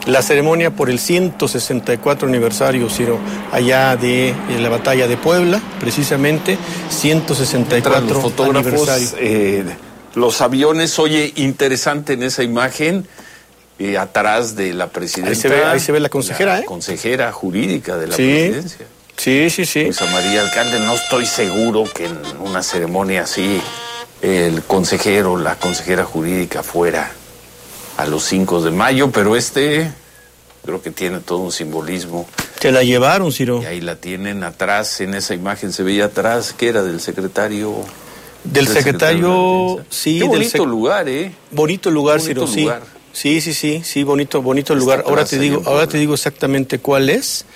La ceremonia por el 164 aniversario, Ciro, allá de la batalla de Puebla, precisamente, 164 los fotógrafos, aniversario. Los aviones, oye, interesante en esa imagen, atrás de la presidenta. Ahí se ve la consejera, consejera jurídica de la presidencia. Sí. Luisa María Alcalde, no estoy seguro que en una ceremonia así el consejero, la consejera jurídica fuera a los 5 de mayo, pero creo que tiene todo un simbolismo. Te la llevaron, Ciro. Y ahí la tienen atrás, en esa imagen se veía atrás, que era del secretario. Del secretario, sí. Qué bonito lugar, ¿eh? Bonito lugar, Ciro, sí. Sí, bonito lugar. Ahora te digo exactamente cuál es.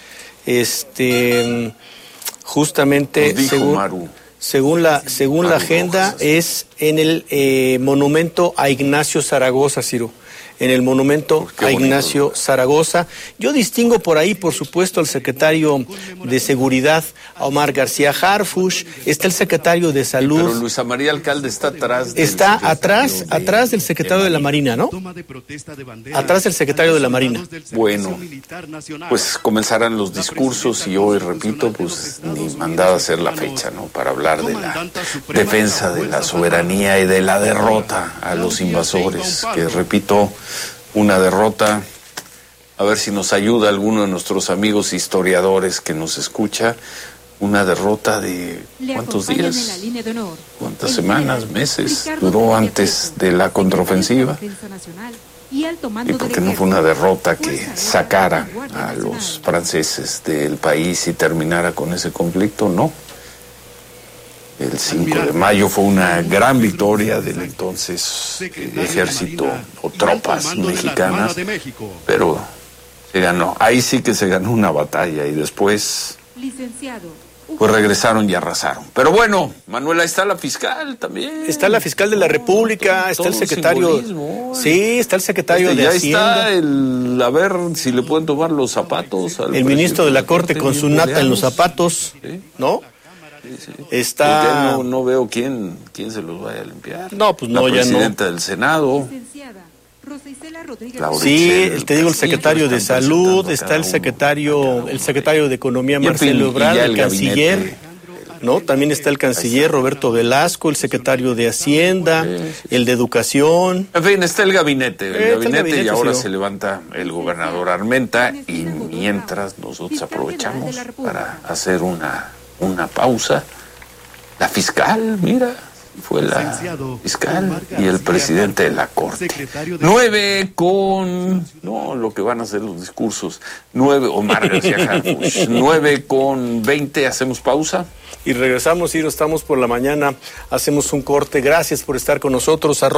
Justamente, según la agenda, es en el monumento a Ignacio Zaragoza, Ciro. En el monumento a Ignacio Zaragoza. Yo distingo por ahí, por supuesto, al secretario de Seguridad, a Omar García Harfuch, está el secretario de Salud. Pero Luisa María Alcalde está atrás. Está atrás del secretario de la Marina, ¿no? Atrás del secretario de la Marina. Bueno, pues comenzarán los discursos y hoy, repito, pues ni mandada a ser la fecha, ¿no? Para hablar de la defensa de la soberanía y de la derrota a los invasores, que repito, una derrota, a ver si nos ayuda alguno de nuestros amigos historiadores que nos escucha, una derrota de ¿cuántos días? ¿Cuántas semanas, meses duró antes de la contraofensiva? Y porque no fue una derrota que sacara a los franceses del país y terminara con ese conflicto, no. El 5 de mayo fue una gran victoria del entonces ejército o tropas mexicanas, pero se ganó. Ahí sí que se ganó una batalla y después pues regresaron y arrasaron. Pero bueno, Manuela, está la fiscal también. Está la fiscal de la República, está el secretario. Sí, está el secretario de Hacienda. Está a ver si le pueden tomar los zapatos. El ministro de la Corte con su nata en los zapatos, ¿no? Sí. Está... No veo quién se los vaya a limpiar. No, pues no, ya no. La presidenta del Senado. Sí, te digo, el secretario de Salud, está el secretario de Economía, Marcelo Ebrard, el canciller, ¿no? También está el canciller Roberto Velasco, el secretario de Hacienda, el de Educación. En fin, está el gabinete y ahora se levanta el gobernador Armenta y mientras nosotros aprovechamos para hacer una pausa. La fiscal, mira, fue la fiscal y el presidente de la Corte. 9:00 que van a ser los discursos. Omar García Harfuch. 9:20, hacemos pausa. Y regresamos, Ciro, estamos por la mañana, hacemos un corte. Gracias por estar con nosotros.